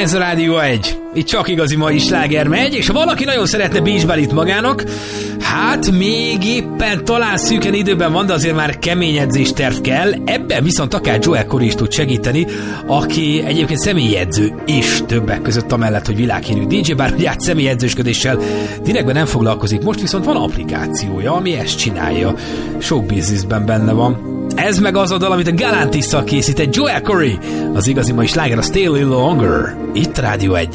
Ez a Rádió 1. Itt csak igazi mai sláger megy, és ha valaki nagyon szeretne Beach Bellyt magának, hát még éppen talán szűken időben van, de azért már kemény edzésterv kell. Ebben viszont akár Joel Corry is tud segíteni, aki egyébként személyedző is többek között amellett, hogy világhírű DJ, bár ugye személyedzősködéssel direktben nem foglalkozik. Most viszont van applikációja, ami ezt csinálja. Sok bizniszben benne van. Ez meg az a dal, amit a Galantisszal készített Joel Corry. Az igazi mai sláger a Stay a Little Longer. Itt Rádió 1.